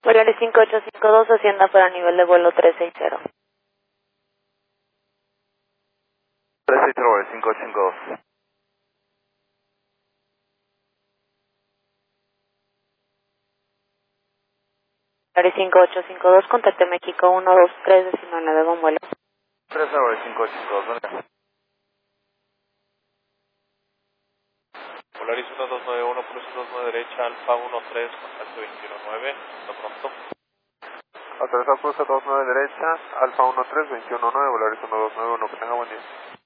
Volaris 5852, Hacienda para nivel de vuelo 360. 360, Volaris 5852. Volaris 5852, contacte México 123, destino 9 con vuelo. 3 Volaris 5852, ¿dónde? Volaris 1291, cruce 29 derecha, Alfa 13, contacto 219, hasta pronto. Aterrizar cruce 29 derecha, Alfa 13, 219, Volaris 1291, que tenga buen día.